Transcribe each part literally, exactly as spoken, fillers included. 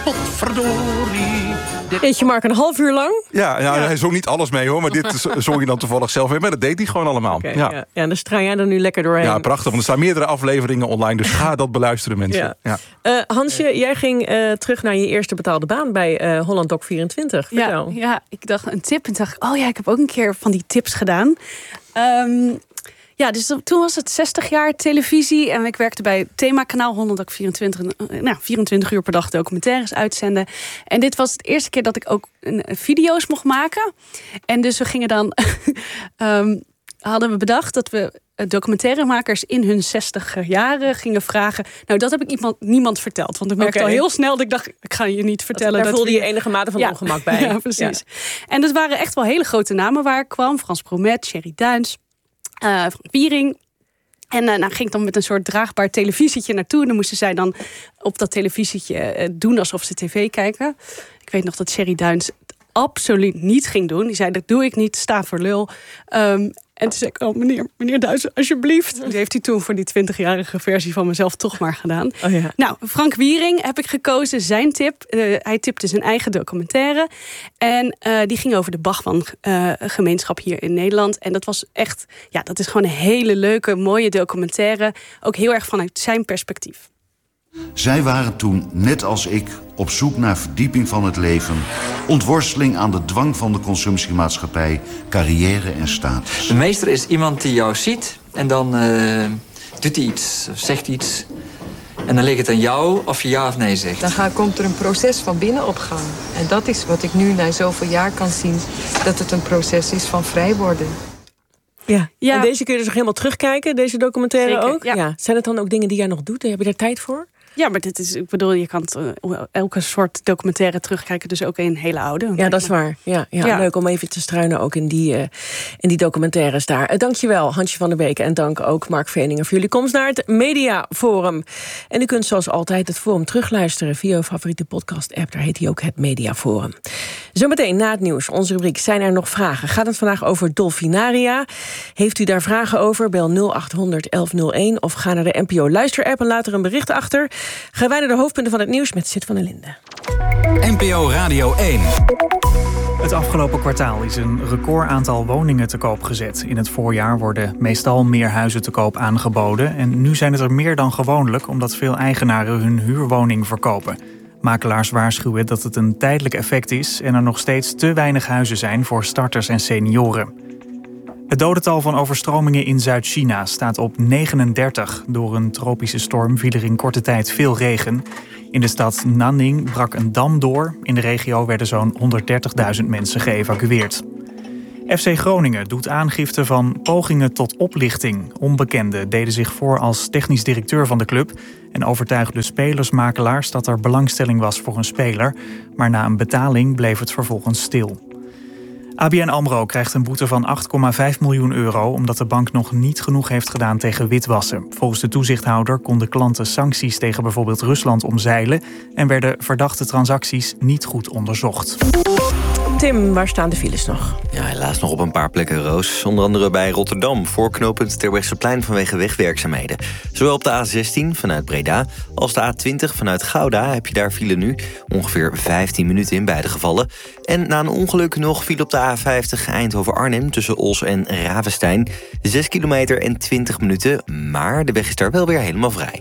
potverdorie. Weet je, Mark, een half uur lang? Ja, nou, ja, hij zong niet alles mee, hoor. Maar dit zong je dan toevallig zelf weer. Maar dat deed hij gewoon allemaal. Okay, ja. Ja. ja, dus straal jij er nu lekker doorheen. Ja, prachtig. Want er staan meerdere afleveringen online. Dus ga dat beluisteren, mensen. Ja. Ja. Uh, Hansje, jij ging uh, terug naar je eerste betaalde baan bij uh, Holland Doc vierentwintig. Vertel. Ja, ja, ik dacht een tip. En dacht oh ja, ik heb ook een keer van die tips gedaan. Um, Ja, dus toen was het zestig jaar televisie. En ik werkte bij het themakanaal Holland Doc vierentwintig. Nou, vierentwintig uur per dag documentaires uitzenden. En dit was het eerste keer dat ik ook video's mocht maken. En dus we gingen dan... um, hadden we bedacht dat we documentairemakers in hun zestig jaren gingen vragen. Nou, dat heb ik iemand, niemand verteld. Want ik merkte okay. al heel snel dat ik dacht, ik ga je niet vertellen. Daar dat voelde we... je enige mate van ja. ongemak bij. Ja, precies. Ja. En dat waren echt wel hele grote namen waar ik kwam. Frans Promet, Sherry Duins, uh, Frank Wiering. En uh, nou, ging ik dan met een soort draagbaar televisietje naartoe. En dan moesten zij dan op dat televisietje uh, doen alsof ze tv kijken. Ik weet nog dat Sherry Duins het absoluut niet ging doen. Die zei, dat doe ik niet, sta voor lul. Um, En toen zei ik, oh meneer, meneer Duits, alsjeblieft. Die heeft hij toen voor die twintigjarige versie van mezelf toch maar gedaan. Oh ja. Nou, Frank Wiering heb ik gekozen, zijn tip. Uh, hij tipte zijn eigen documentaire. En uh, die ging over de Bachman-gemeenschap uh, hier in Nederland. En dat was echt, ja, dat is gewoon een hele leuke, mooie documentaire. Ook heel erg vanuit zijn perspectief. Zij waren toen, net als ik, op zoek naar verdieping van het leven, ontworsteling aan de dwang van de consumptiemaatschappij, carrière en status. De meester is iemand die jou ziet en dan uh, doet hij iets, of zegt iets. En dan ligt het aan jou of je ja of nee zegt. Dan gaat, komt er een proces van binnen op gang. En dat is wat ik nu na zoveel jaar kan zien, dat het een proces is van vrij worden. Ja. ja. En deze kun je dus nog helemaal terugkijken, deze documentaire Zeker, ook? Ja. Ja. Zijn het dan ook dingen die jij nog doet? Heb je daar tijd voor? Ja, maar dit is, ik bedoel, je kan uh, elke soort documentaire terugkijken, dus ook een hele oude. Ja, dat is waar. Ja, ja, ja. Leuk om even te struinen ook in die, uh, in die documentaires daar. Uh, dankjewel, Hansje van der Beek. En dank ook Mark Veningen voor jullie komst naar het Mediaforum. En u kunt zoals altijd het forum terugluisteren via uw favoriete podcast-app. Daar heet hij ook het Mediaforum. Zometeen na het nieuws, onze rubriek Zijn er nog vragen? Gaat het vandaag over Dolfinaria? Heeft u daar vragen over? Bel nul acht honderd elf nul één of ga naar de N P O Luister-app en laat er een bericht achter. Gaan wij naar de hoofdpunten van het nieuws met Sid van der Linden. N P O Radio één. Het afgelopen kwartaal is een recordaantal woningen te koop gezet. In het voorjaar worden meestal meer huizen te koop aangeboden. En nu zijn het er meer dan gewoonlijk, omdat veel eigenaren hun huurwoning verkopen. Makelaars waarschuwen dat het een tijdelijk effect is en er nog steeds te weinig huizen zijn voor starters en senioren. Het dodental van overstromingen in Zuid-China staat op negenendertig. Door een tropische storm viel er in korte tijd veel regen. In de stad Nanning brak een dam door. In de regio werden zo'n honderddertigduizend mensen geëvacueerd. F C Groningen doet aangifte van pogingen tot oplichting. Onbekenden deden zich voor als technisch directeur van de club en overtuigden spelersmakelaars dat er belangstelling was voor een speler. Maar na een betaling bleef het vervolgens stil. A B N AMRO krijgt een boete van acht komma vijf miljoen euro... omdat de bank nog niet genoeg heeft gedaan tegen witwassen. Volgens de toezichthouder konden klanten sancties tegen bijvoorbeeld Rusland omzeilen... en werden verdachte transacties niet goed onderzocht. Tim, waar staan de files nog? Ja, helaas nog op een paar plekken, Roos. Onder andere bij Rotterdam, voor knooppunt Terbrechtseplein vanwege wegwerkzaamheden. Zowel op de A zestien vanuit Breda als de A twintig vanuit Gouda heb je daar file nu. Ongeveer vijftien minuten in beide gevallen. En na een ongeluk nog file op de A vijftig Eindhoven-Arnhem tussen Os en Ravenstein. zes kilometer en twintig minuten, maar de weg is daar wel weer helemaal vrij.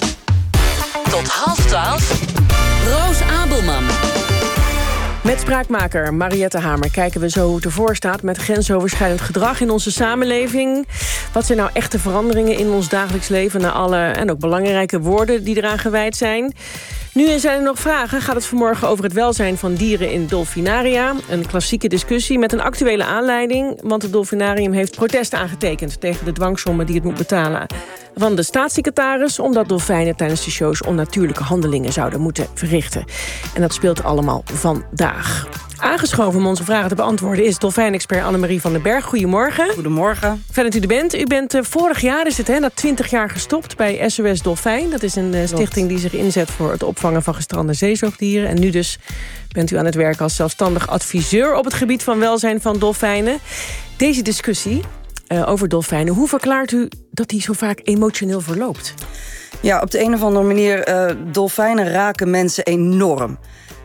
Tot half twaalf, Roos Abelman. Met spraakmaker Mariette Hamer kijken we zo hoe het ervoor staat met grensoverschrijdend gedrag in onze samenleving. Wat zijn nou echte veranderingen in ons dagelijks leven na alle en ook belangrijke woorden die eraan gewijd zijn? Nu zijn er nog vragen. Gaat het vanmorgen over het welzijn van dieren in Dolfinaria. Een klassieke discussie met een actuele aanleiding. Want het Dolfinarium heeft protest aangetekend tegen de dwangsommen die het moet betalen van de staatssecretaris, omdat dolfijnen tijdens de shows onnatuurlijke handelingen zouden moeten verrichten. En dat speelt allemaal vandaag. Aangeschoven om onze vragen te beantwoorden is dolfijnexpert Annemarie van den Berg. Goedemorgen. Goedemorgen. Fijn dat u er bent. U bent uh, vorig jaar, is het hè, na twintig jaar gestopt bij S O S Dolfijn. Dat is een uh, stichting die zich inzet voor het opvangen van gestrande zeezoogdieren. En nu dus bent u aan het werk als zelfstandig adviseur op het gebied van welzijn van dolfijnen. Deze discussie uh, over dolfijnen. Hoe verklaart u dat die zo vaak emotioneel verloopt? Ja, op de een of andere manier, uh, dolfijnen raken mensen enorm.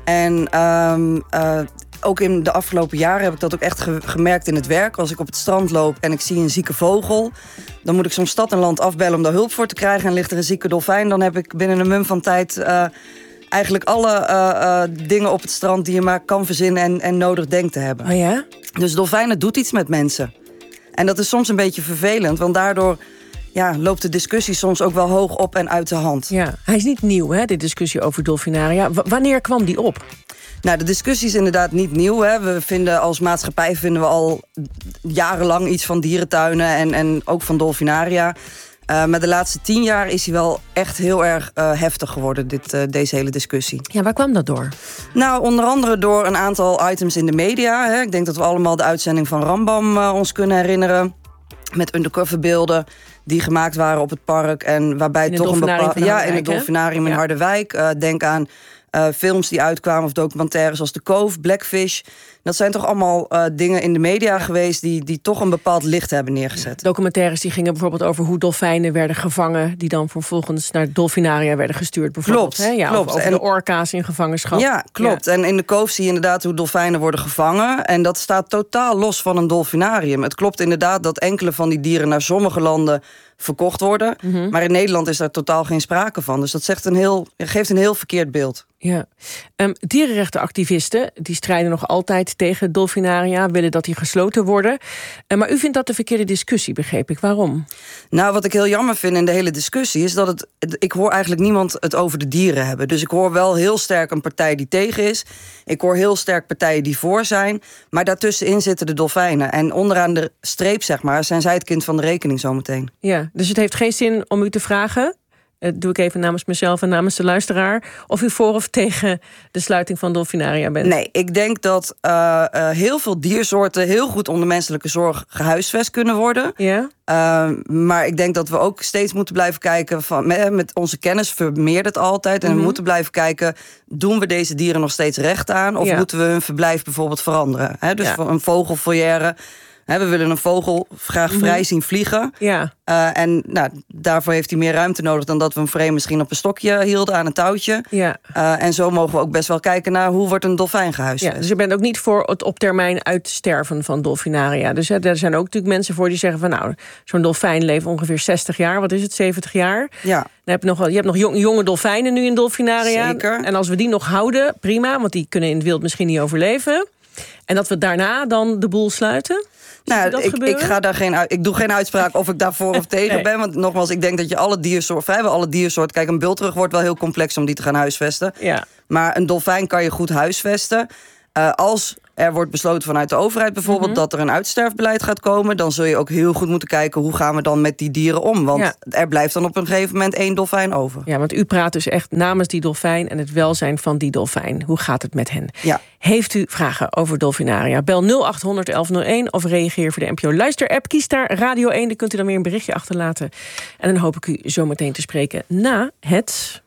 En um, uh, ook in de afgelopen jaren heb ik dat ook echt ge- gemerkt in het werk. Als ik op het strand loop en ik zie een zieke vogel, dan moet ik soms stad en land afbellen om daar hulp voor te krijgen. En ligt er een zieke dolfijn, dan heb ik binnen een mum van tijd uh, eigenlijk alle uh, uh, dingen op het strand die je maar kan verzinnen en, en nodig denkt te hebben. Oh ja? Dus dolfijnen doet iets met mensen. En dat is soms een beetje vervelend, want daardoor ja, loopt de discussie soms ook wel hoog op en uit de hand. Ja, hij is niet nieuw, hè, de discussie over dolfinaria. W- wanneer kwam die op? Nou, de discussie is inderdaad niet nieuw. Hè. We vinden als maatschappij vinden we al jarenlang iets van dierentuinen en, en ook van dolfinaria. Uh, maar de laatste tien jaar is hij wel echt heel erg uh, heftig geworden, dit, uh, deze hele discussie. Ja, waar kwam dat door? Nou, onder andere door een aantal items in de media. Hè. Ik denk dat we allemaal de uitzending van Rambam uh, ons kunnen herinneren. Met undercoverbeelden die gemaakt waren op het park. En waarbij toch een bepaald. Ja, in het dolfinarium in ja. Harderwijk. Uh, denk aan uh, films die uitkwamen of documentaires als De Koof, Blackfish. Dat zijn toch allemaal uh, dingen in de media ja. geweest die, die toch een bepaald licht hebben neergezet. Documentaires die gingen bijvoorbeeld over hoe dolfijnen werden gevangen, die dan vervolgens naar dolfinaria werden gestuurd. Bijvoorbeeld. Klopt. Hè? Ja, klopt. Over en, de orka's in gevangenschap. Ja, klopt. Ja. En in De Koof zie je inderdaad hoe dolfijnen worden gevangen. En dat staat totaal los van een dolfinarium. Het klopt inderdaad dat enkele van die dieren naar sommige landen verkocht worden. Mm-hmm. Maar in Nederland is daar totaal geen sprake van. Dus dat zegt een heel, geeft een heel verkeerd beeld. Ja. Um, dierenrechtenactivisten die strijden nog altijd tegen dolfinaria, willen dat die gesloten worden. Uh, maar u vindt dat de verkeerde discussie, begreep ik. Waarom? Nou, wat ik heel jammer vind in de hele discussie is dat het. Ik hoor eigenlijk niemand het over de dieren hebben. Dus ik hoor wel heel sterk een partij die tegen is. Ik hoor heel sterk partijen die voor zijn. Maar daartussenin zitten de dolfijnen. En onderaan de streep, zeg maar, zijn zij het kind van de rekening zometeen. Ja, dus het heeft geen zin om u te vragen. Dat doe ik even namens mezelf en namens de luisteraar. Of u voor of tegen de sluiting van dolfinaria bent? Nee, ik denk dat uh, uh, heel veel diersoorten heel goed onder menselijke zorg gehuisvest kunnen worden. Ja. Uh, maar ik denk dat we ook steeds moeten blijven kijken van, met, met onze kennis vermeerdert altijd. En mm-hmm. we moeten blijven kijken, doen we deze dieren nog steeds recht aan? Of ja. moeten we hun verblijf bijvoorbeeld veranderen? He, dus ja. voor een vogelfoyer. He, we willen een vogel graag vrij mm-hmm. zien vliegen. Ja. Uh, en nou, daarvoor heeft hij meer ruimte nodig dan dat we hem vreemd misschien op een stokje hielden aan een touwtje. Ja. Uh, en zo mogen we ook best wel kijken naar hoe wordt een dolfijn gehuisvest. Ja, dus je bent ook niet voor het op termijn uitsterven van dolfinaria. Dus hè, er zijn ook natuurlijk mensen voor die zeggen van nou, zo'n dolfijn leeft ongeveer zestig jaar. Wat is het, zeventig jaar? Ja. Dan heb je, nog wel, je hebt nog jong, jonge dolfijnen nu in dolfinaria. Zeker. En als we die nog houden, prima, want die kunnen in het wild misschien niet overleven. En dat we daarna dan de boel sluiten? Nou, ik, ik, ga daar geen, ik doe geen uitspraak of ik daarvoor of tegen nee. ben. Want nogmaals, ik denk dat je alle diersoorten, vrijwel alle diersoorten. Kijk, een bultrug wordt wel heel complex om die te gaan huisvesten. Ja. Maar een dolfijn kan je goed huisvesten. Uh, als er wordt besloten vanuit de overheid bijvoorbeeld mm-hmm. dat er een uitsterfbeleid gaat komen, dan zul je ook heel goed moeten kijken hoe gaan we dan met die dieren om. Want ja. er blijft dan op een gegeven moment één dolfijn over. Ja, want u praat dus echt namens die dolfijn en het welzijn van die dolfijn. Hoe gaat het met hen? Ja. Heeft u vragen over dolfinaria? Bel nul acht honderd elf nul één of reageer voor de N P O Luister-app. Kies daar Radio één, dan kunt u dan weer een berichtje achterlaten. En dan hoop ik u zo meteen te spreken na het...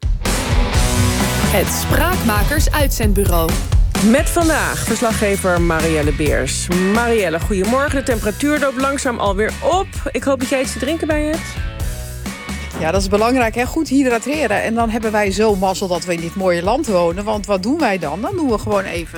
Het Spraakmakers Uitzendbureau. Met vandaag verslaggever Marielle Beers. Marielle, goedemorgen. De temperatuur loopt langzaam alweer op. Ik hoop dat jij iets te drinken bij je hebt. Ja, dat is belangrijk, hè? Goed hydrateren. En dan hebben wij zo mazzel dat we in dit mooie land wonen. Want wat doen wij dan? Dan doen we gewoon even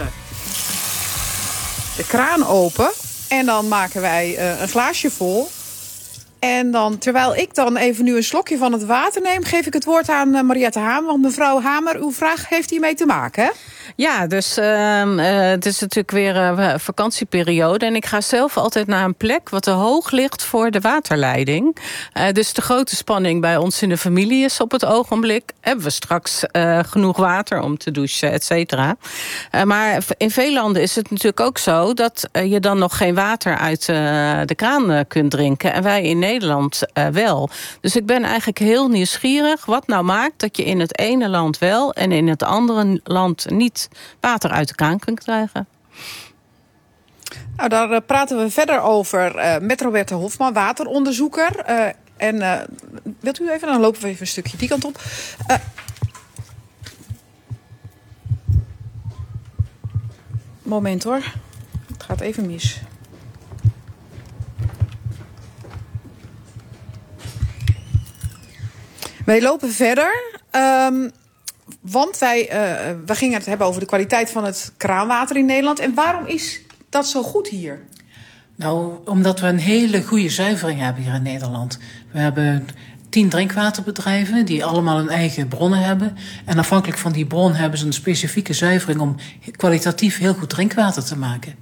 de kraan open. En dan maken wij uh, een glaasje vol. En dan, terwijl ik dan even nu een slokje van het water neem, geef ik het woord aan uh, Mariette Hamer. Want mevrouw Hamer, uw vraag heeft hiermee te maken, hè? Ja, dus uh, uh, het is natuurlijk weer uh, vakantieperiode. En ik ga zelf altijd naar een plek wat te hoog ligt voor de waterleiding. Uh, dus de grote spanning bij ons in de familie is op het ogenblik. Hebben we straks uh, genoeg water om te douchen, et cetera. Uh, maar in veel landen is het natuurlijk ook zo dat uh, je dan nog geen water uit uh, de kraan uh, kunt drinken. En wij in Nederland uh, wel. Dus ik ben eigenlijk heel nieuwsgierig wat nou maakt dat je in het ene land wel en in het andere land niet water uit de kraan kunt krijgen. Nou, daar uh, praten we verder over uh, met Roberta Hofman, wateronderzoeker. Uh, en uh, wilt u even, dan lopen we even een stukje die kant op. Uh, moment hoor, het gaat even mis. Wij lopen verder. Um, want wij, uh, we gingen het hebben over de kwaliteit van het kraanwater in Nederland. En waarom is dat zo goed hier? Nou, omdat we een hele goede zuivering hebben hier in Nederland. We hebben tien drinkwaterbedrijven die allemaal hun eigen bronnen hebben. En afhankelijk van die bron hebben ze een specifieke zuivering om kwalitatief heel goed drinkwater te maken.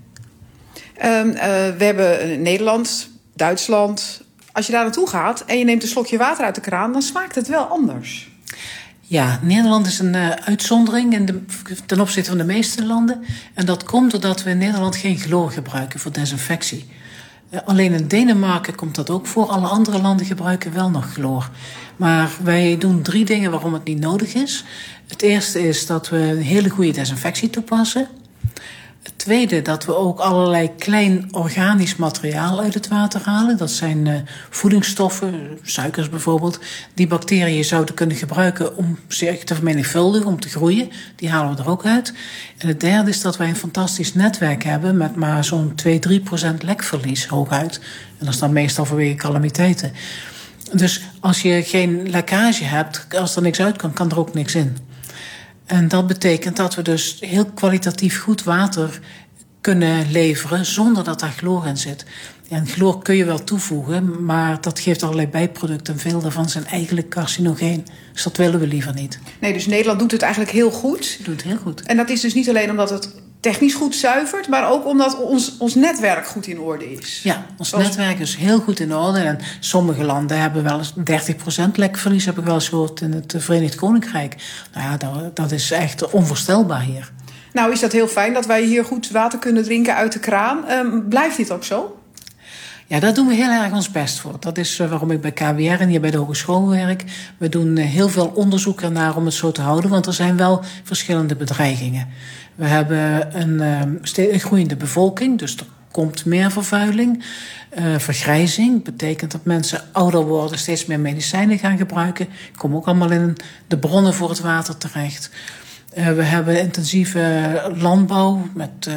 Um, uh, we hebben Nederland, Duitsland. Als je daar naartoe gaat en je neemt een slokje water uit de kraan, dan smaakt het wel anders. Ja, Nederland is een uh, uitzondering in de, ten opzichte van de meeste landen. En dat komt doordat we in Nederland geen chloor gebruiken voor desinfectie. Uh, alleen in Denemarken komt dat ook voor. Alle andere landen gebruiken wel nog chloor. Maar wij doen drie dingen waarom het niet nodig is. Het eerste is dat we een hele goede desinfectie toepassen. Het tweede, dat we ook allerlei klein organisch materiaal uit het water halen. Dat zijn uh, voedingsstoffen, suikers bijvoorbeeld, die bacteriën zouden kunnen gebruiken om zich te vermenigvuldigen, om te groeien. Die halen we er ook uit. En het derde is dat wij een fantastisch netwerk hebben met maar zo'n twee tot drie procent lekverlies hooguit. En dat is dan meestal vanwege calamiteiten. Dus als je geen lekkage hebt, als er niks uit kan, kan er ook niks in. En dat betekent dat we dus heel kwalitatief goed water kunnen leveren zonder dat daar chloor in zit. En chloor kun je wel toevoegen, maar dat geeft allerlei bijproducten. En veel daarvan zijn eigenlijk carcinogeen. Dus dat willen we liever niet. Nee, dus Nederland doet het eigenlijk heel goed. Doet het heel goed. En dat is dus niet alleen omdat het technisch goed zuivert, maar ook omdat ons, ons netwerk goed in orde is. Ja, ons Zoals... netwerk is heel goed in orde. En sommige landen hebben wel eens dertig procent lekverlies, heb ik wel eens gehoord, in het Verenigd Koninkrijk. Nou ja, dat, dat is echt onvoorstelbaar hier. Nou is dat heel fijn dat wij hier goed water kunnen drinken uit de kraan. Um, blijft dit ook zo? Ja, daar doen we heel erg ons best voor. Dat is waarom ik bij K W R en hier bij de hogeschool werk. We doen heel veel onderzoek ernaar om het zo te houden, want er zijn wel verschillende bedreigingen. We hebben een, een groeiende bevolking, dus er komt meer vervuiling. Uh, vergrijzing betekent dat mensen ouder worden, steeds meer medicijnen gaan gebruiken. Die komen ook allemaal in de bronnen voor het water terecht. Uh, we hebben intensieve landbouw met uh,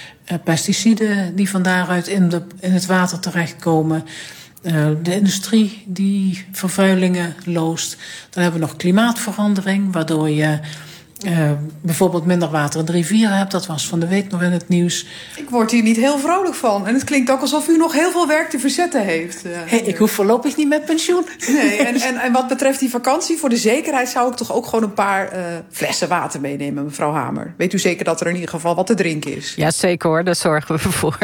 pesticiden die van daaruit in, de, in het water terechtkomen. Uh, de industrie die vervuilingen loost. Dan hebben we nog klimaatverandering, waardoor je Uh, bijvoorbeeld minder water in de rivieren hebt. Dat was van de week nog in het nieuws. Ik word hier niet heel vrolijk van. En het klinkt ook alsof u nog heel veel werk te verzetten heeft. Uh, hey, ik hoef voorlopig niet met pensioen. Nee, en, en, en wat betreft die vakantie, voor de zekerheid zou ik toch ook gewoon een paar uh, flessen water meenemen, mevrouw Hamer. Weet u zeker dat er in ieder geval wat te drinken is? Ja, zeker hoor. Daar zorgen we voor.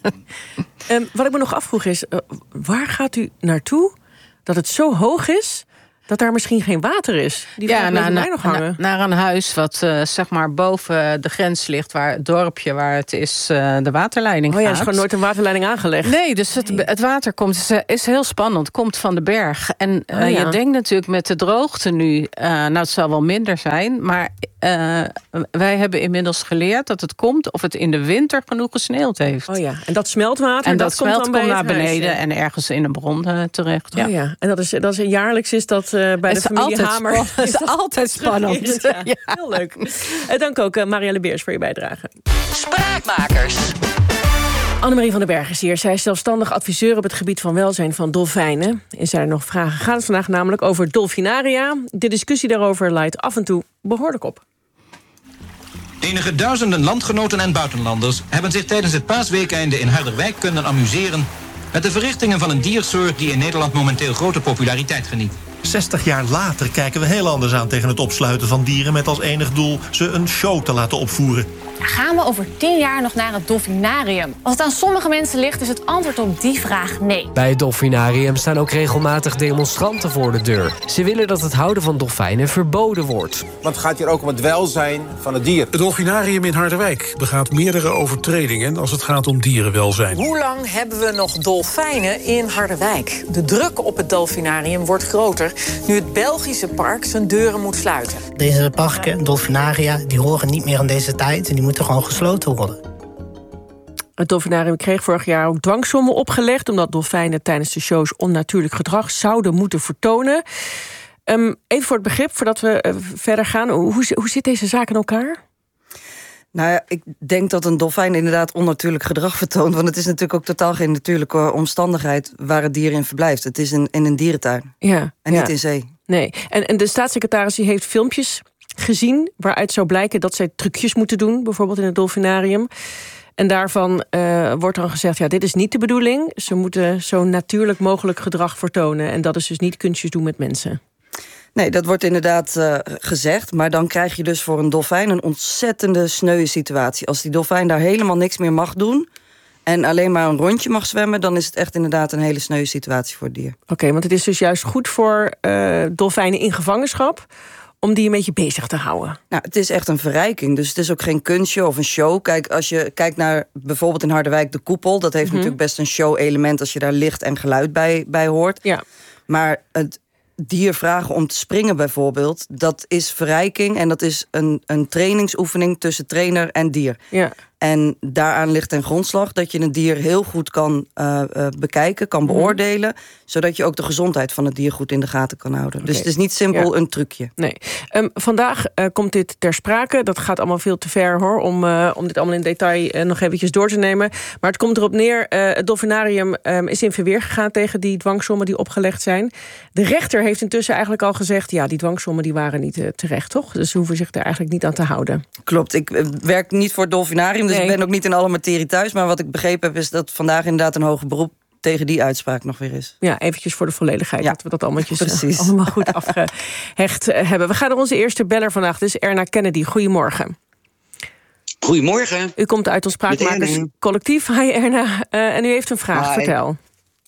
um, wat ik me nog afvroeg is, uh, waar gaat u naartoe dat het zo hoog is dat daar misschien geen water is? Die ja, naar, mij nog hangen. naar een huis wat uh, zeg maar boven de grens ligt, waar het dorpje waar het is, uh, de waterleiding oh, ja, gaat. Er is gewoon nooit een waterleiding aangelegd. Nee, dus het, het water komt, is, is heel spannend, komt van de berg. En uh, oh, ja. je denkt natuurlijk met de droogte nu, uh, nou het zal wel minder zijn, maar uh, wij hebben inmiddels geleerd dat het komt of het in de winter genoeg gesneeuwd heeft. Oh ja, en dat smeltwater, en dat, dat smelt komt dan komt bij naar beneden huis, en ergens in een bron uh, terecht. Ja. Oh ja, en dat is, dat is jaarlijks is dat uh, bij het de familie Hamer. Het is altijd spannend. Ja, ja. Heel leuk. En dank ook uh, Marielle Beers voor je bijdrage. Spraakmakers. Annemarie van den Berg is hier. Zij is zelfstandig adviseur op het gebied van welzijn van dolfijnen. En zijn er nog vragen? Gaat het vandaag namelijk over dolfinaria. De discussie daarover leidt af en toe behoorlijk op. Enige duizenden landgenoten en buitenlanders hebben zich tijdens het paasweekeinde in Harderwijk kunnen amuseren met de verrichtingen van een diersoort die in Nederland momenteel grote populariteit geniet. zestig jaar later kijken we heel anders aan tegen het opsluiten van dieren met als enig doel ze een show te laten opvoeren. Gaan we over tien jaar nog naar het dolfinarium? Als het aan sommige mensen ligt, is het antwoord op die vraag nee. Bij het dolfinarium staan ook regelmatig demonstranten voor de deur. Ze willen dat het houden van dolfijnen verboden wordt. Want het gaat hier ook om het welzijn van het dier. Het dolfinarium in Harderwijk begaat meerdere overtredingen als het gaat om dierenwelzijn. Hoe lang hebben we nog dolfijnen in Harderwijk? De druk op het dolfinarium wordt groter nu het Belgische park zijn deuren moet sluiten. Deze parken, dolfinaria, die horen niet meer aan deze tijd en die moeten gewoon gesloten worden. Het dolfinarium kreeg vorig jaar ook dwangsommen opgelegd, omdat dolfijnen tijdens de shows onnatuurlijk gedrag zouden moeten vertonen. Um, even voor het begrip, voordat we uh, verder gaan. Hoe, hoe zit deze zaak in elkaar? Nou ja, ik denk dat een dolfijn inderdaad onnatuurlijk gedrag vertoont. Want het is natuurlijk ook totaal geen natuurlijke omstandigheid waar het dier in verblijft. Het is in, in een dierentuin. Ja, en ja. niet in zee. Nee. En, en de staatssecretaris die heeft filmpjes gezien waaruit zou blijken dat zij trucjes moeten doen, bijvoorbeeld in het dolfinarium. En daarvan uh, wordt dan gezegd, ja, dit is niet de bedoeling. Ze moeten zo natuurlijk mogelijk gedrag vertonen. En dat is dus niet kunstjes doen met mensen. Nee, dat wordt inderdaad uh, gezegd. Maar dan krijg je dus voor een dolfijn een ontzettende sneuwe situatie. Als die dolfijn daar helemaal niks meer mag doen en alleen maar een rondje mag zwemmen, dan is het echt inderdaad een hele sneuwe situatie voor het dier. Oké, okay, want het is dus juist goed voor uh, dolfijnen in gevangenschap om die een beetje bezig te houden. Nou, het is echt een verrijking, dus het is ook geen kunstje of een show. Kijk, als je kijkt naar bijvoorbeeld in Harderwijk de Koepel, dat heeft mm-hmm. natuurlijk best een show-element als je daar licht en geluid bij, bij hoort. Ja. Maar het dier vragen om te springen bijvoorbeeld, dat is verrijking en dat is een, een trainingsoefening tussen trainer en dier. Ja. En daaraan ligt ten grondslag dat je een dier heel goed kan uh, uh, bekijken, kan beoordelen, mm. zodat je ook de gezondheid van het dier goed in de gaten kan houden. Okay. Dus het is niet simpel ja. een trucje. Nee. Um, vandaag uh, komt dit ter sprake. Dat gaat allemaal veel te ver, hoor, om, uh, om dit allemaal in detail uh, nog eventjes door te nemen. Maar het komt erop neer, uh, het dolfinarium um, is in verweer gegaan tegen die dwangsommen die opgelegd zijn. De rechter heeft intussen eigenlijk al gezegd, ja, die dwangsommen die waren niet uh, terecht, toch? Dus ze hoeven zich er eigenlijk niet aan te houden. Klopt, ik uh, werk niet voor het dolfinarium, dus nee. ik ben ook niet in alle materie thuis. Maar wat ik begrepen heb is dat vandaag inderdaad een hoger beroep tegen die uitspraak nog weer is. Ja, eventjes voor de volledigheid, ja. dat we dat allemaal, Precies. Uh, allemaal goed afgehecht uh, hebben. We gaan naar onze eerste beller vandaag, dus Erna Kennedy. Goedemorgen. Goedemorgen. U komt uit ons Spraakmakerscollectief. Hi Erna, uh, en u heeft een vraag, Hi. Vertel.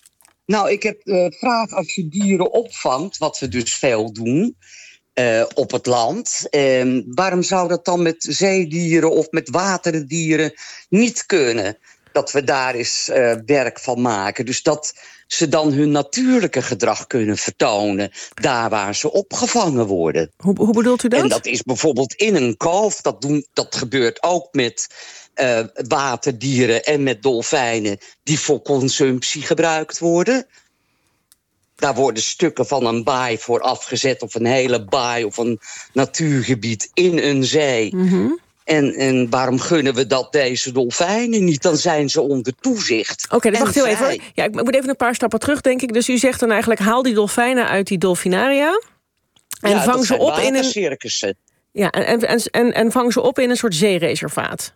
Nou, ik heb een uh, vraag als je dieren opvangt, wat we dus veel doen Uh, op het land. Uh, waarom zou dat dan met zeedieren of met waterdieren niet kunnen? Dat we daar eens uh, werk van maken. Dus dat ze dan hun natuurlijke gedrag kunnen vertonen, daar waar ze opgevangen worden. Hoe, hoe bedoelt u dat? En dat is bijvoorbeeld in een kalf. Dat, doen, dat gebeurt ook met uh, waterdieren en met dolfijnen die voor consumptie gebruikt worden. Daar worden stukken van een baai voor afgezet, of een hele baai of een natuurgebied in een zee. Mm-hmm. En, en waarom gunnen we dat deze dolfijnen niet? Dan zijn ze onder toezicht. Oké, okay, dus wacht heel even hoor. Ja, ik moet even een paar stappen terug, denk ik. Dus u zegt dan eigenlijk, haal die dolfijnen uit die dolfinaria en ja, vang ze op in een circussen. Ja, en, en, en, en vang ze op in een soort zeereservaat.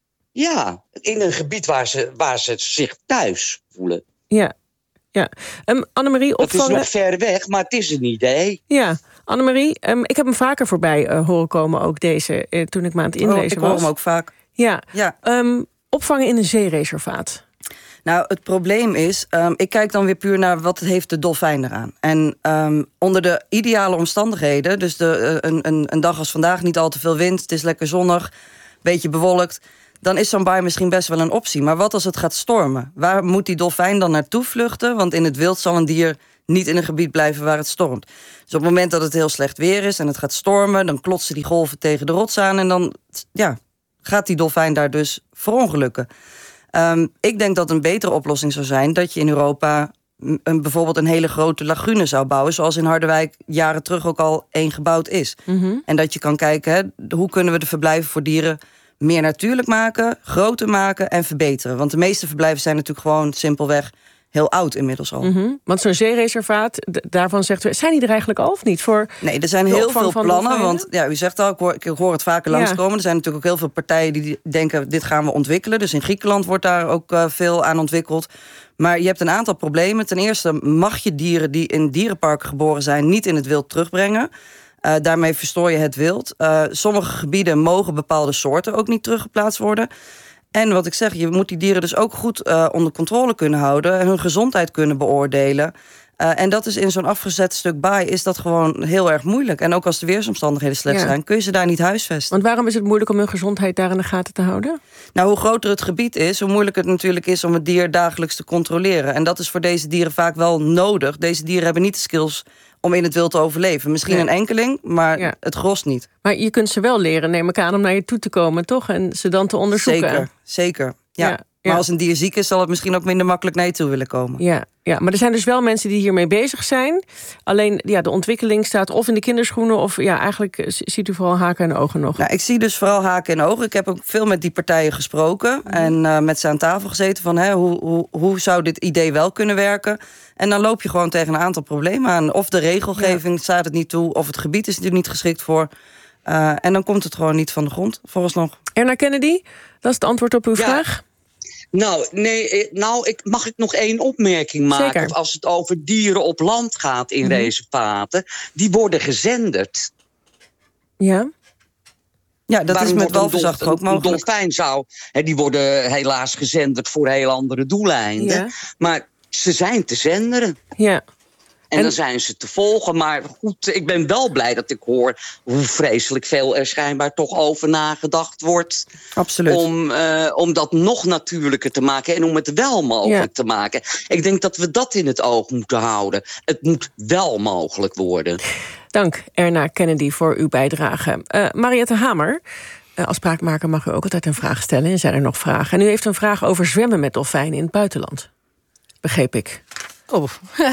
Ja, in een gebied waar ze, waar ze zich thuis voelen. Ja. Ja. Um, Annemarie, opvangen... Het is nog ver weg, maar het is een idee. Ja, Annemarie, um, ik heb hem vaker voorbij uh, horen komen, ook deze, uh, toen ik me aan het inlezen was. Oh, ik hoor was. hem ook vaak. Ja, ja. Um, opvangen in een zeereservaat. Nou, het probleem is, um, ik kijk dan weer puur naar wat heeft de dolfijn eraan. En um, onder de ideale omstandigheden, dus de, uh, een, een, een dag als vandaag, niet al te veel wind, het is lekker zonnig, beetje bewolkt, dan is zo'n baai misschien best wel een optie. Maar wat als het gaat stormen? Waar moet die dolfijn dan naartoe vluchten? Want in het wild zal een dier niet in een gebied blijven waar het stormt. Dus op het moment dat het heel slecht weer is en het gaat stormen, dan klotsen die golven tegen de rots aan en dan ja, gaat die dolfijn daar dus verongelukken. Um, ik denk dat een betere oplossing zou zijn dat je in Europa een, bijvoorbeeld een hele grote lagune zou bouwen, zoals in Harderwijk jaren terug ook al één gebouwd is. Mm-hmm. En dat je kan kijken, hè, hoe kunnen we de verblijven voor dieren meer natuurlijk maken, groter maken en verbeteren. Want de meeste verblijven zijn natuurlijk gewoon simpelweg heel oud inmiddels al. Mm-hmm. Want zo'n zeereservaat, d- daarvan zegt u, zijn die er eigenlijk al of niet? Voor nee, er zijn heel veel plannen. Want ja, u zegt al, ik hoor, ik hoor het vaker langskomen. Ja. Er zijn natuurlijk ook heel veel partijen die denken, dit gaan we ontwikkelen. Dus in Griekenland wordt daar ook uh, veel aan ontwikkeld. Maar je hebt een aantal problemen. Ten eerste mag je dieren die in dierenparken geboren zijn niet in het wild terugbrengen. Uh, daarmee verstoor je het wild. Uh, sommige gebieden mogen bepaalde soorten ook niet teruggeplaatst worden. En wat ik zeg, je moet die dieren dus ook goed uh, onder controle kunnen houden, hun gezondheid kunnen beoordelen. Uh, en dat is in zo'n afgezet stuk baai is dat gewoon heel erg moeilijk. En ook als de weersomstandigheden slecht ja. zijn, kun je ze daar niet huisvesten. Want waarom is het moeilijk om hun gezondheid daar in de gaten te houden? Nou, hoe groter het gebied is, hoe moeilijker het natuurlijk is om het dier dagelijks te controleren. En dat is voor deze dieren vaak wel nodig. Deze dieren hebben niet de skills om in het wild te overleven. Misschien ja. een enkeling, maar ja. het gros niet. Maar je kunt ze wel leren, neem ik aan, om naar je toe te komen, toch? En ze dan te onderzoeken. Zeker, zeker. Ja. ja. Maar als een dier ziek is, zal het misschien ook minder makkelijk naar je toe willen komen. Ja, ja, maar er zijn dus wel mensen die hiermee bezig zijn. Alleen ja, de ontwikkeling staat of in de kinderschoenen... of ja, eigenlijk ziet u vooral haken en ogen nog. Nou, ik zie dus vooral haken en ogen. Ik heb ook veel met die partijen gesproken. Mm. En uh, met ze aan tafel gezeten van... Hè, hoe, hoe, hoe zou dit idee wel kunnen werken? En dan loop je gewoon tegen een aantal problemen aan. Of de regelgeving ja. staat het niet toe... of het gebied is er niet geschikt voor... Uh, en dan komt het gewoon niet van de grond, vooralsnog. Erna Kennedy, dat is het antwoord op uw ja. vraag? Nou, nee, nou ik, mag ik nog één opmerking maken? Zeker. Als het over dieren op land gaat in mm-hmm. reservaten... die worden gezenderd. Ja? Ja, dat Waarom is met walvisjacht ook mogelijk. Een dolfijn zou... Hè, die worden helaas gezenderd voor heel andere doeleinden. Ja. Maar ze zijn te zenderen. Ja. En, en dan zijn ze te volgen. Maar goed, ik ben wel blij dat ik hoor... hoe vreselijk veel er schijnbaar toch over nagedacht wordt. Absoluut. Om, uh, om dat nog natuurlijker te maken. En om het wel mogelijk ja. te maken. Ik denk dat we dat in het oog moeten houden. Het moet wel mogelijk worden. Dank, Erna Kennedy, voor uw bijdrage. Uh, Mariette Hamer, uh, als spraakmaker mag u ook altijd een vraag stellen. En zijn er nog vragen? En u heeft een vraag over zwemmen met dolfijnen in het buitenland. Begreep ik. Oh. nou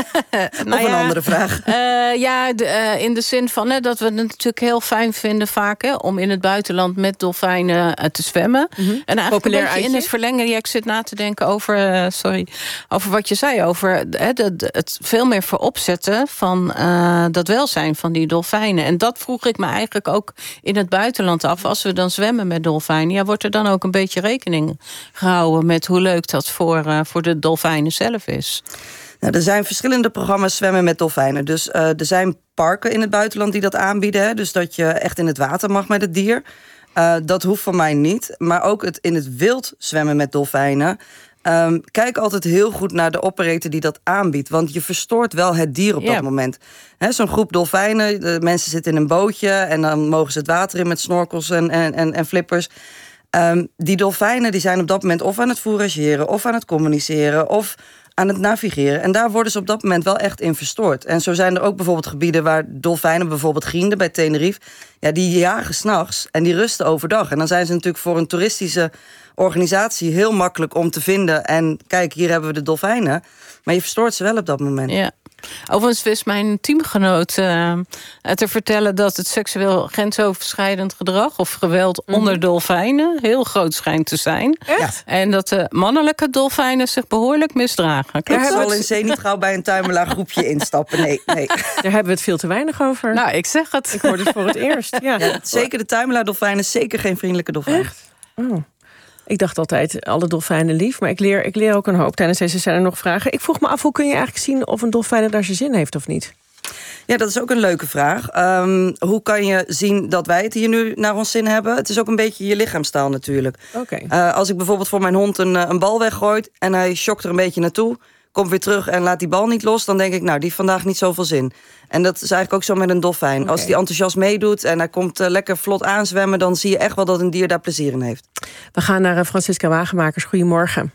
of een ja, andere vraag. Uh, ja, de, uh, in de zin van hè, dat we het natuurlijk heel fijn vinden vaak... Hè, om in het buitenland met dolfijnen uh, te zwemmen. Mm-hmm. En eigenlijk Populair een beetje uitje. In het verlengen... Ja, ik zit na te denken over, uh, sorry, over wat je zei... over hè, de, de, het veel meer vooropzetten van uh, dat welzijn van die dolfijnen. En dat vroeg ik me eigenlijk ook in het buitenland af. Als we dan zwemmen met dolfijnen... Ja, wordt er dan ook een beetje rekening gehouden... met hoe leuk dat voor, uh, voor de dolfijnen zelf is? Nou, er zijn verschillende programma's zwemmen met dolfijnen. Dus uh, er zijn parken in het buitenland die dat aanbieden. Hè? Dus dat je echt in het water mag met het dier. Uh, dat hoeft van mij niet. Maar ook het in het wild zwemmen met dolfijnen. Um, kijk altijd heel goed naar de operator die dat aanbiedt. Want je verstoort wel het dier op ja. dat moment. He, zo'n groep dolfijnen, de mensen zitten in een bootje... en dan mogen ze het water in met snorkels en, en, en, en flippers... Um, die dolfijnen die zijn op dat moment of aan het fourageren... of aan het communiceren, of aan het navigeren. En daar worden ze op dat moment wel echt in verstoord. En zo zijn er ook bijvoorbeeld gebieden waar dolfijnen... bijvoorbeeld Grienden bij Tenerife... ja, die jagen 's nachts en die rusten overdag. En dan zijn ze natuurlijk voor een toeristische organisatie... heel makkelijk om te vinden. En kijk, hier hebben we de dolfijnen. Maar je verstoort ze wel op dat moment. Ja. Overigens wist mijn teamgenoot uh, te vertellen... dat het seksueel grensoverschrijdend gedrag of geweld mm-hmm. onder dolfijnen... heel groot schijnt te zijn. Echt? En dat de mannelijke dolfijnen zich behoorlijk misdragen. Ik zal in zee niet gauw bij een tuimelaar groepje instappen. Nee, nee. Daar hebben we het veel te weinig over. Nou, ik zeg het. Ik hoorde het voor het eerst. Ja. Ja, zeker de tuimelaar-dolfijnen, zeker geen vriendelijke dolfijn. Echt? Oh. Ik dacht altijd, alle dolfijnen lief. Maar ik leer, ik leer ook een hoop. Tijdens deze zijn er nog vragen. Ik vroeg me af, hoe kun je eigenlijk zien of een dolfijn daar zijn zin heeft of niet? Ja, dat is ook een leuke vraag. Um, hoe kan je zien dat wij het hier nu naar ons zin hebben? Het is ook een beetje je lichaamstaal natuurlijk. Okay. Uh, als ik bijvoorbeeld voor mijn hond een, een bal weggooit... en hij schokt er een beetje naartoe... komt weer terug en laat die bal niet los... dan denk ik, nou, die heeft vandaag niet zoveel zin. En dat is eigenlijk ook zo met een dolfijn. Okay. Als die enthousiast meedoet en hij komt uh, lekker vlot aanzwemmen... dan zie je echt wel dat een dier daar plezier in heeft. We gaan naar uh, Francisca Wagenmakers. Goedemorgen.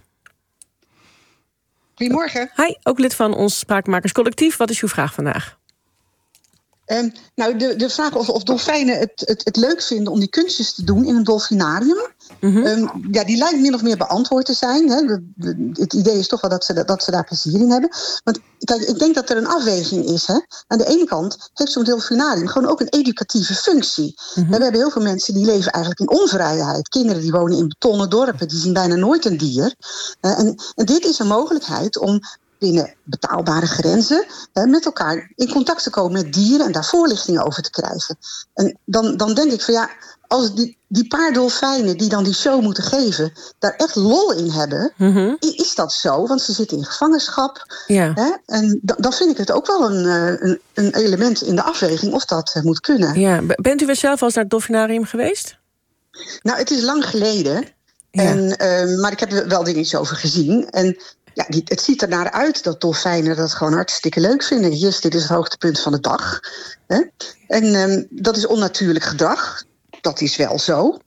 Goedemorgen. Hi, ook lid van ons Spraakmakerscollectief. Wat is uw vraag vandaag? Um, nou, de, de vraag of, of dolfijnen het, het, het leuk vinden om die kunstjes te doen in een dolfinarium... Mm-hmm. Um, ja, die lijkt min of meer beantwoord te zijn. Hè. De, de, het idee is toch wel dat ze, dat ze daar plezier in hebben. Want kijk, ik denk dat er een afweging is. Hè. Aan de ene kant heeft zo'n delfinarium gewoon ook een educatieve functie. Mm-hmm. We hebben heel veel mensen die leven eigenlijk in onvrijheid. Kinderen die wonen in betonnen dorpen, die zien bijna nooit een dier. Uh, en, en dit is een mogelijkheid om binnen betaalbare grenzen hè, met elkaar in contact te komen met dieren en daar voorlichtingen over te krijgen. En dan, dan denk ik van ja, als die, die paar dolfijnen die dan die show moeten geven, daar echt lol in hebben, mm-hmm. is dat zo? Want ze zitten in gevangenschap. Ja. Hè, en dan, dan vind ik het ook wel een, een, een element in de afweging of dat moet kunnen. Ja. Bent u weer zelf al eens naar het dolfinarium geweest? Nou, het is lang geleden. Ja. En, uh, maar ik heb er wel dingetjes over gezien. En ja, die, het ziet er naar uit dat dolfijnen dat gewoon hartstikke leuk vinden. Yes, dit is het hoogtepunt van de dag. Hè? En um, dat is onnatuurlijk gedrag. Dat is wel zo.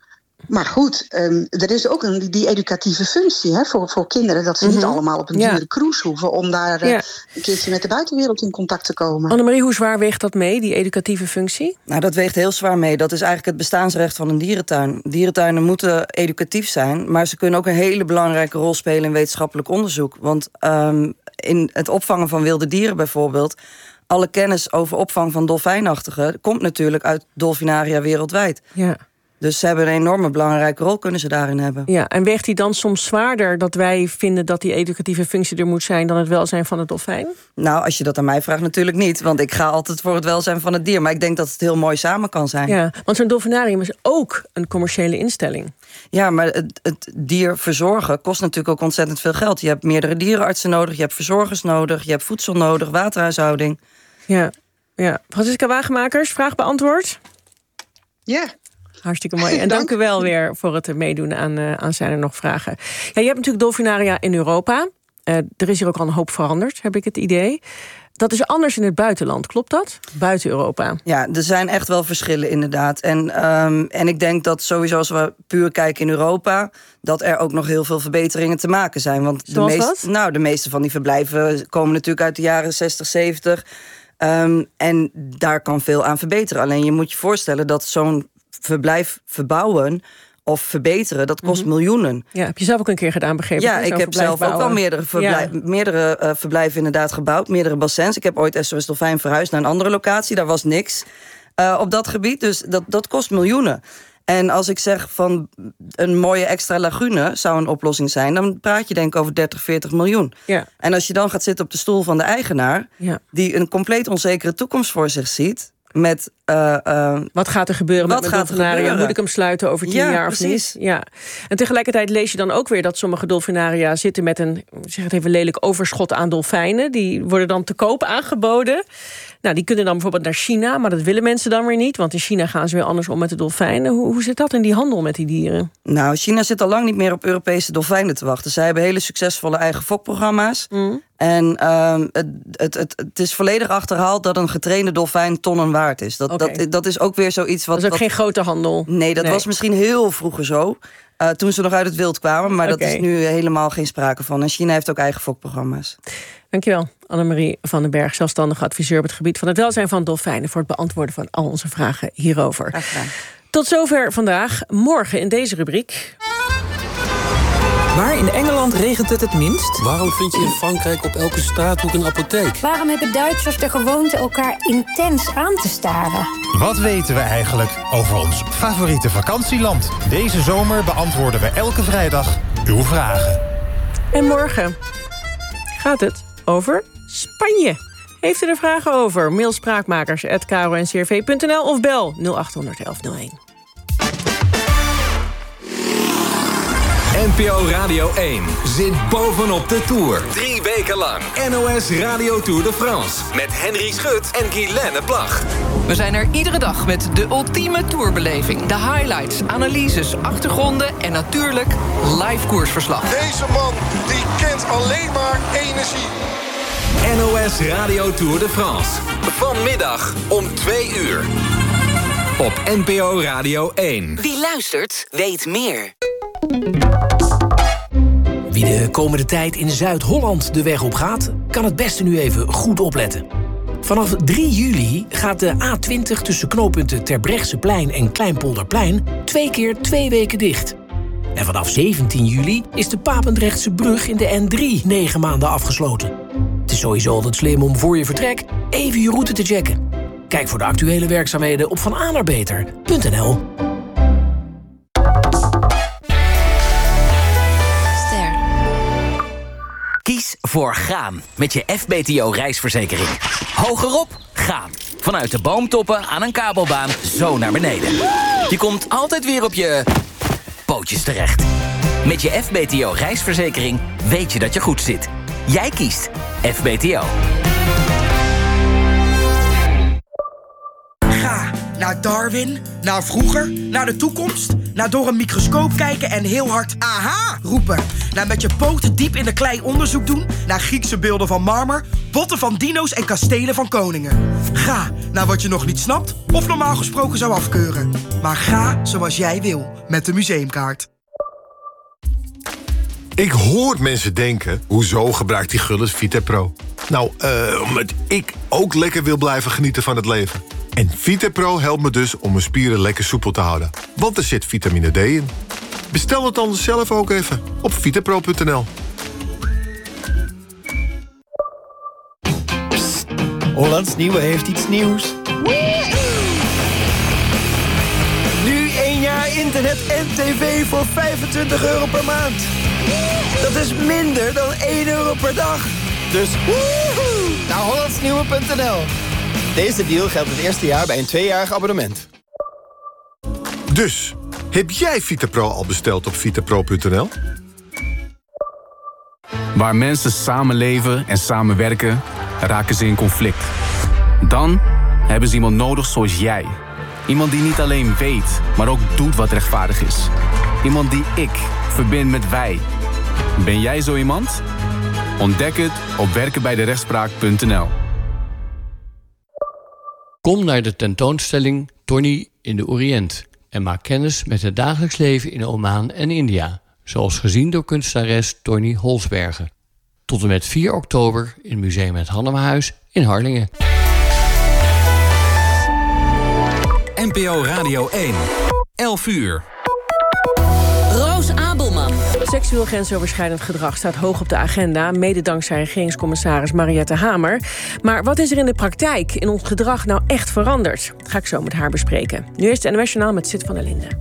Maar goed, um, er is ook een, die educatieve functie hè, voor, voor kinderen. Dat ze mm-hmm. niet allemaal op een dure ja. cruise hoeven om daar uh, ja. een keertje met de buitenwereld in contact te komen. Annemarie, hoe zwaar weegt dat mee, die educatieve functie? Nou, dat weegt heel zwaar mee. Dat is eigenlijk het bestaansrecht van een dierentuin. Dierentuinen moeten educatief zijn, maar ze kunnen ook een hele belangrijke rol spelen in wetenschappelijk onderzoek. Want um, in het opvangen van wilde dieren bijvoorbeeld, alle kennis over opvang van dolfijnachtigen komt natuurlijk uit dolfinaria wereldwijd. Ja. Dus ze hebben een enorme belangrijke rol, kunnen ze daarin hebben. Ja, en weegt die dan soms zwaarder dat wij vinden dat die educatieve functie er moet zijn dan het welzijn van het dolfijn? Nou, als je dat aan mij vraagt, natuurlijk niet. Want ik ga altijd voor het welzijn van het dier. Maar ik denk dat het heel mooi samen kan zijn. Ja, want zo'n dolfinarium is ook een commerciële instelling. Ja, maar het, het dier verzorgen kost natuurlijk ook ontzettend veel geld. Je hebt meerdere dierenartsen nodig, je hebt verzorgers nodig, je hebt voedsel nodig, waterhuishouding. Ja, ja. Francisca Wagemakers, vraag beantwoord? Ja. Hartstikke mooi. En dank u wel weer voor het meedoen aan, uh, aan Zijn er nog vragen. Ja, je hebt natuurlijk dolfinaria in Europa. Uh, er is hier ook al een hoop veranderd, heb ik het idee. Dat is anders in het buitenland, klopt dat? Buiten Europa. Ja, er zijn echt wel verschillen inderdaad. En, um, en ik denk dat sowieso als we puur kijken in Europa, dat er ook nog heel veel verbeteringen te maken zijn. Want de, meest, nou, de meeste van die verblijven komen natuurlijk uit de jaren zestig, zeventig. Um, en daar kan veel aan verbeteren. Alleen je moet je voorstellen dat zo'n verblijf verbouwen of verbeteren, dat kost mm-hmm. miljoenen. Ja, heb je zelf ook een keer gedaan, begrepen? Ja, ik heb zelf bouwen. ook al meerdere, verblijf, ja. meerdere uh, verblijven inderdaad gebouwd, meerdere bassins. Ik heb ooit S O S Dolfijn verhuisd naar een andere locatie, daar was niks uh, op dat gebied, dus dat, dat kost miljoenen. En als ik zeg van een mooie extra lagune zou een oplossing zijn, dan praat je denk ik over dertig, veertig miljoen. Ja. En als je dan gaat zitten op de stoel van de eigenaar, ja. die een compleet onzekere toekomst voor zich ziet, met uh, uh, wat gaat er gebeuren met mijn dolfinaria? Moet ik hem sluiten over tien ja, jaar of precies. niet? Ja. En tegelijkertijd lees je dan ook weer dat sommige dolfinaria zitten met een, zeg het even lelijk, overschot aan dolfijnen. Die worden dan te koop aangeboden. Nou, die kunnen dan bijvoorbeeld naar China, maar dat willen mensen dan weer niet. Want in China gaan ze weer anders om met de dolfijnen. Hoe, hoe zit dat in die handel met die dieren? Nou, China zit al lang niet meer op Europese dolfijnen te wachten. Zij hebben hele succesvolle eigen fokprogramma's. Mm. En uh, het, het, het, het is volledig achterhaald dat een getrainde dolfijn tonnen waard is. Dat, okay. dat, dat is ook weer zoiets wat... Dat is ook wat, geen grote handel. Nee, dat nee. was misschien heel vroeger zo. Uh, toen ze nog uit het wild kwamen. Maar okay. dat is nu helemaal geen sprake van. En China heeft ook eigen fokprogramma's. Dankjewel, Annemarie van den Berg, zelfstandige adviseur op het gebied van het welzijn van dolfijnen, voor het beantwoorden van al onze vragen hierover. Graag gedaan. Tot zover vandaag. Morgen in deze rubriek. Waar in Engeland regent het het minst? Waarom vind je in Frankrijk op elke straathoek een apotheek? Waarom hebben Duitsers de gewoonte elkaar intens aan te staren? Wat weten we eigenlijk over ons favoriete vakantieland? Deze zomer beantwoorden we elke vrijdag uw vragen. En morgen gaat het over Spanje. Heeft u er vragen over? Mail spraakmakers apenstaartje k r o n c r v punt n l of bel nul acht honderd elf nul één. N P O Radio één zit bovenop de Tour. Drie weken lang N O S Radio Tour de France. Met Henry Schut en Guylaine Plag. We zijn er iedere dag met de ultieme tourbeleving. De highlights, analyses, achtergronden en natuurlijk live koersverslag. Deze man die kent alleen maar energie. N O S Radio Tour de France. Vanmiddag om twee uur. Op N P O Radio één. Wie luistert, weet meer. Wie de komende tijd in Zuid-Holland de weg op gaat, kan het beste nu even goed opletten. Vanaf drie juli gaat de A twintig tussen knooppunten Terbrechtseplein en Kleinpolderplein twee keer twee weken dicht. En vanaf zeventien juli is de Papendrechtse brug in de N drie negen maanden afgesloten. Het is sowieso altijd slim om voor je vertrek even je route te checken. Kijk voor de actuele werkzaamheden op vananaarbeter punt n l. Kies voor gaan met je F B T O-reisverzekering. Hogerop, gaan. Vanuit de boomtoppen aan een kabelbaan zo naar beneden. Je komt altijd weer op je pootjes terecht. Met je F B T O-reisverzekering weet je dat je goed zit. Jij kiest F B T O. Ga Naar Darwin, naar vroeger, naar de toekomst, naar door een microscoop kijken en heel hard aha roepen. Naar met je poten diep in de klei onderzoek doen, naar Griekse beelden van marmer, botten van dino's en kastelen van koningen. Ga naar wat je nog niet snapt of normaal gesproken zou afkeuren. Maar ga zoals jij wil met de museumkaart. Ik hoor mensen denken, hoezo gebruikt die Gullis VitaPro? Nou, uh, omdat ik ook lekker wil blijven genieten van het leven. En VitaPro helpt me dus om mijn spieren lekker soepel te houden. Want er zit vitamine D in. Bestel het dan zelf ook even op vitapro punt n l. Psst, Hollands Nieuwe heeft iets nieuws. Nu één jaar internet en tv voor vijfentwintig euro per maand. Dat is minder dan één euro per dag. Dus woehoe, naar hollandsnieuwe punt n l. Deze deal geldt het eerste jaar bij een tweejarig abonnement. Dus, heb jij VitaPro al besteld op vitapro punt n l? Waar mensen samenleven en samenwerken, raken ze in conflict. Dan hebben ze iemand nodig zoals jij. Iemand die niet alleen weet, maar ook doet wat rechtvaardig is. Iemand die ik verbind met wij. Ben jij zo iemand? Ontdek het op werken bij de rechtspraak punt n l. Kom naar de tentoonstelling Tony in de Oriënt en maak kennis met het dagelijks leven in Oman en India, zoals gezien door kunstenares Tony Holsbergen. Tot en met vier oktober in Museum het Hannemahuis in Harlingen. N P O Radio één, elf uur. Roos Abelman. Seksueel grensoverschrijdend gedrag staat hoog op de agenda, mede dankzij regeringscommissaris Mariette Hamer. Maar wat is er in de praktijk in ons gedrag nou echt veranderd? Dat ga ik zo met haar bespreken. Nu is het N O S Journaal met Sid van der Linden.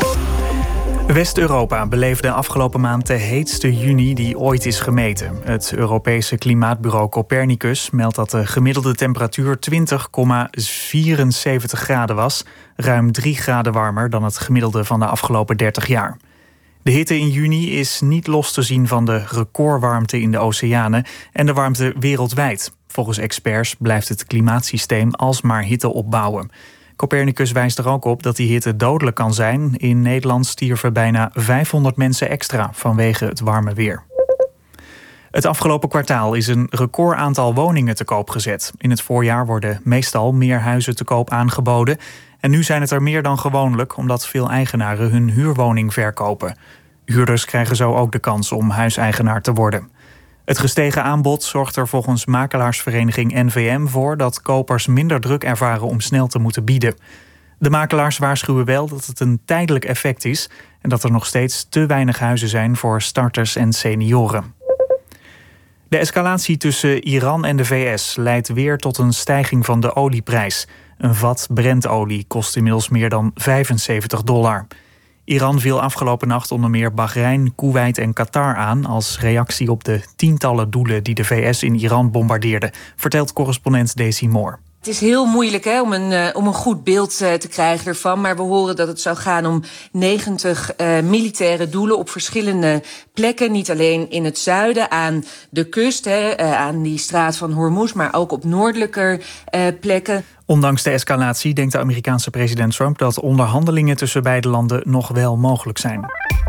West-Europa beleefde afgelopen maand de heetste juni die ooit is gemeten. Het Europese klimaatbureau Copernicus meldt dat de gemiddelde temperatuur twintig komma vierenzeventig graden was. Ruim drie graden warmer dan het gemiddelde van de afgelopen dertig jaar. De hitte in juni is niet los te zien van de recordwarmte in de oceanen en de warmte wereldwijd. Volgens experts blijft het klimaatsysteem alsmaar hitte opbouwen. Copernicus wijst er ook op dat die hitte dodelijk kan zijn. In Nederland stierven bijna vijfhonderd mensen extra vanwege het warme weer. Het afgelopen kwartaal is een record aantal woningen te koop gezet. In het voorjaar worden meestal meer huizen te koop aangeboden. En nu zijn het er meer dan gewoonlijk, omdat veel eigenaren hun huurwoning verkopen. Huurders krijgen zo ook de kans om huiseigenaar te worden. Het gestegen aanbod zorgt er volgens makelaarsvereniging N V M voor dat kopers minder druk ervaren om snel te moeten bieden. De makelaars waarschuwen wel dat het een tijdelijk effect is en dat er nog steeds te weinig huizen zijn voor starters en senioren. De escalatie tussen Iran en de V S leidt weer tot een stijging van de olieprijs. Een vat Brentolie kost inmiddels meer dan vijfenzeventig dollar. Iran viel afgelopen nacht onder meer Bahrein, Koeweit en Qatar aan als reactie op de tientallen doelen die de V S in Iran bombardeerde, vertelt correspondent Daisy Moore. Het is heel moeilijk hè, om, een, uh, om een goed beeld uh, te krijgen ervan. Maar we horen dat het zou gaan om negentig uh, militaire doelen op verschillende plekken. Niet alleen in het zuiden aan de kust, hè, uh, aan die straat van Hormuz, maar ook op noordelijker uh, plekken. Ondanks de escalatie denkt de Amerikaanse president Trump dat onderhandelingen tussen beide landen nog wel mogelijk zijn.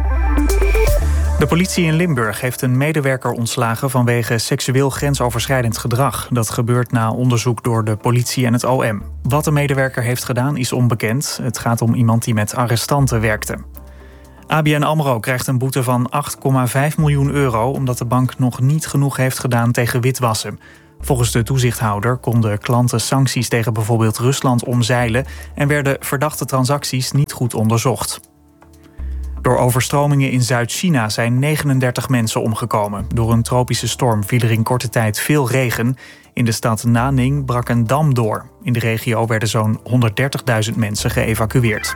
De politie in Limburg heeft een medewerker ontslagen vanwege seksueel grensoverschrijdend gedrag. Dat gebeurt na onderzoek door de politie en het O M. Wat de medewerker heeft gedaan is onbekend. Het gaat om iemand die met arrestanten werkte. A B N AMRO krijgt een boete van acht komma vijf miljoen euro... omdat de bank nog niet genoeg heeft gedaan tegen witwassen. Volgens de toezichthouder konden klanten sancties tegen bijvoorbeeld Rusland omzeilen en werden verdachte transacties niet goed onderzocht. Door overstromingen in Zuid-China zijn negenendertig mensen omgekomen. Door een tropische storm viel er in korte tijd veel regen. In de stad Nanning brak een dam door. In de regio werden zo'n honderddertigduizend mensen geëvacueerd.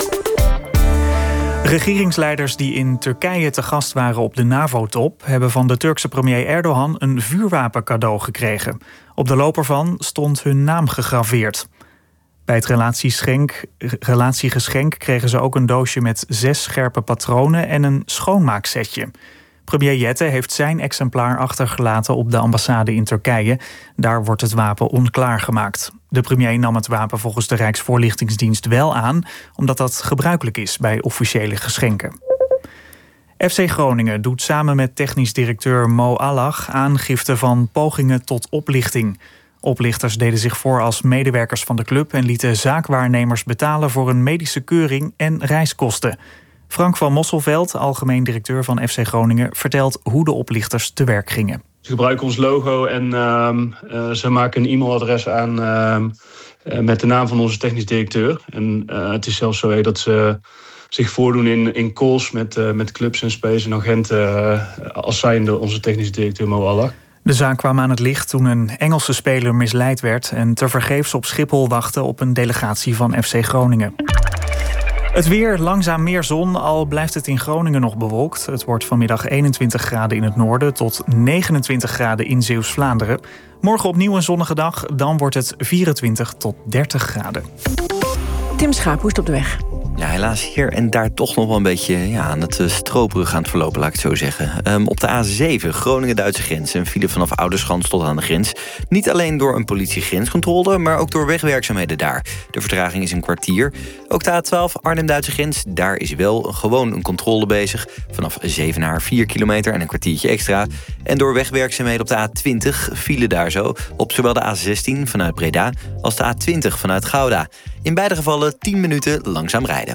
Regeringsleiders die in Turkije te gast waren op de NAVO-top... hebben van de Turkse premier Erdogan een vuurwapen cadeau gekregen. Op de loper van stond hun naam gegraveerd. Bij het relatieschenk, relatiegeschenk kregen ze ook een doosje met zes scherpe patronen en een schoonmaaksetje. Premier Jette heeft zijn exemplaar achtergelaten op de ambassade in Turkije. Daar wordt het wapen onklaargemaakt. De premier nam het wapen volgens de Rijksvoorlichtingsdienst wel aan, omdat dat gebruikelijk is bij officiële geschenken. F C Groningen doet samen met technisch directeur Mo Allach aangifte van pogingen tot oplichting. Oplichters deden zich voor als medewerkers van de club en lieten zaakwaarnemers betalen voor een medische keuring en reiskosten. Frank van Mosselveld, algemeen directeur van F C Groningen, vertelt hoe de oplichters te werk gingen. Ze gebruiken ons logo en uh, uh, ze maken een e-mailadres aan uh, uh, met de naam van onze technisch directeur. En uh, het is zelfs zo dat ze zich voordoen in, in calls met, uh, met clubs en spelers en agenten uh, als zijnde onze technisch directeur Mo Allach. De zaak kwam aan het licht toen een Engelse speler misleid werd en tevergeefs op Schiphol wachtte op een delegatie van F C Groningen. Het weer, langzaam meer zon, al blijft het in Groningen nog bewolkt. Het wordt vanmiddag eenentwintig graden in het noorden tot negenentwintig graden in Zeeuws-Vlaanderen. Morgen opnieuw een zonnige dag, dan wordt het vierentwintig tot dertig graden. Tim Schaap, hoe is het op de weg? Ja, helaas hier en daar toch nog wel een beetje ja, aan het stroperig aan het verlopen, laat ik het zo zeggen. Um, op de A zeven, Groningen-Duitse grens. Een file vanaf Oudeschans tot aan de grens. Niet alleen door een politiegrenscontrole, maar ook door wegwerkzaamheden daar. De vertraging is een kwartier. Ook de A twaalf, Arnhem-Duitse grens. Daar is wel gewoon een controle bezig. Vanaf Zevenaar vier kilometer en een kwartiertje extra. En door wegwerkzaamheden op de A twintig, file daar zo. Op zowel de A zestien vanuit Breda als de A twintig vanuit Gouda. In beide gevallen tien minuten langzaam rijden.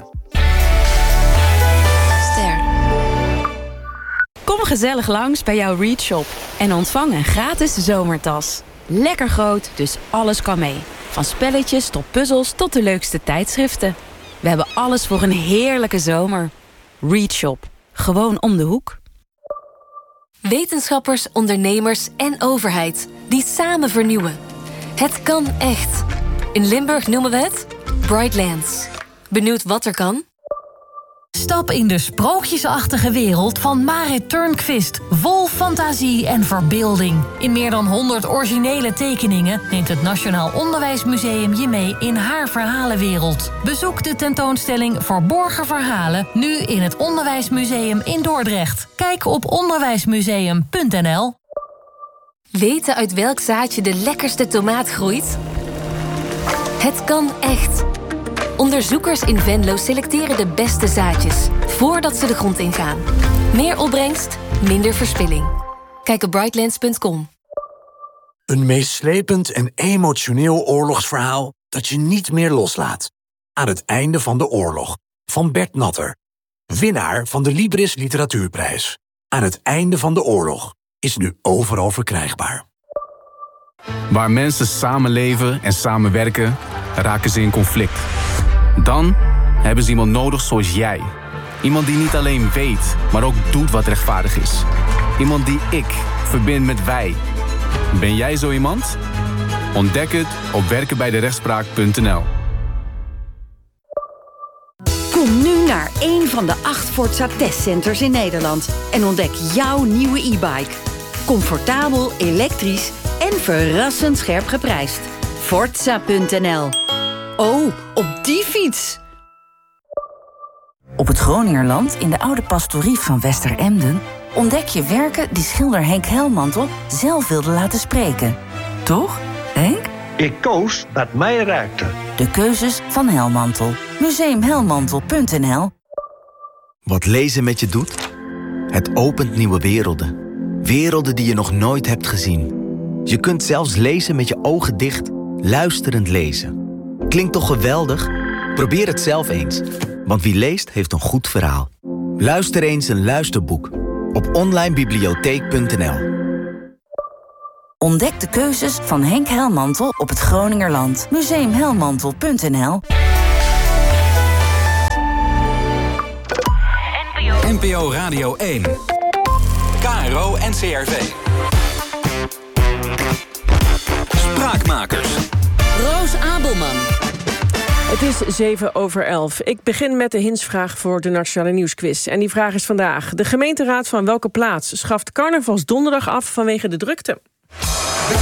Ster. Kom gezellig langs bij jouw Read Shop en ontvang een gratis zomertas. Lekker groot, dus alles kan mee. Van spelletjes tot puzzels tot de leukste tijdschriften. We hebben alles voor een heerlijke zomer. Read Shop. Gewoon om de hoek. Wetenschappers, ondernemers en overheid die samen vernieuwen. Het kan echt. In Limburg noemen we het Brightlands. Benieuwd wat er kan? Stap in de sprookjesachtige wereld van Marit Turnquist. Vol fantasie en verbeelding. In meer dan honderd originele tekeningen neemt het Nationaal Onderwijsmuseum je mee in haar verhalenwereld. Bezoek de tentoonstelling Verborgen Verhalen nu in het Onderwijsmuseum in Dordrecht. Kijk op onderwijsmuseum punt n l. Weten uit welk zaadje de lekkerste tomaat groeit? Het kan echt. Onderzoekers in Venlo selecteren de beste zaadjes voordat ze de grond ingaan. Meer opbrengst, minder verspilling. Kijk op brightlands punt com. Een meeslepend en emotioneel oorlogsverhaal dat je niet meer loslaat. Aan het einde van de oorlog. Van Bert Natter. Winnaar van de Libris Literatuurprijs. Aan het einde van de oorlog is nu overal verkrijgbaar. Waar mensen samenleven en samenwerken, raken ze in conflict. Dan hebben ze iemand nodig zoals jij. Iemand die niet alleen weet, maar ook doet wat rechtvaardig is. Iemand die ik verbind met wij. Ben jij zo iemand? Ontdek het op werken bij de rechtspraak punt n l. Kom nu naar een van de acht Forza testcenters in Nederland en ontdek jouw nieuwe e-bike. Comfortabel, elektrisch en verrassend scherp geprijsd. Forza punt n l. Oh, op die fiets! Op het Groningerland, in de oude pastorie van Westeremden, ontdek je werken die schilder Henk Helmantel zelf wilde laten spreken. Toch, Henk? Ik koos wat mij raakte. De keuzes van Helmantel. museum helmantel punt n l. Wat lezen met je doet? Het opent nieuwe werelden. Werelden die je nog nooit hebt gezien. Je kunt zelfs lezen met je ogen dicht, luisterend lezen. Klinkt toch geweldig? Probeer het zelf eens. Want wie leest, heeft een goed verhaal. Luister eens een luisterboek op online bibliotheek punt n l. Ontdek de keuzes van Henk Helmantel op het Groningerland. museum helmantel punt n l. N P O Radio één. K R O en C R V. Spraakmakers. Roos Abelman. Het is zeven over elf. Ik begin met de hintsvraag voor de Nationale Nieuwsquiz. En die vraag is vandaag. De gemeenteraad van welke plaats schaft carnavalsdonderdag af vanwege de drukte?